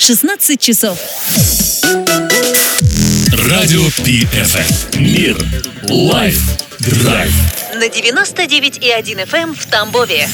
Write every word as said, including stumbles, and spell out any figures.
шестнадцать часов. Радио Пи Эф Эм. Мир. Лайф. Драйв. На девяносто девять и один эф эм в Тамбове.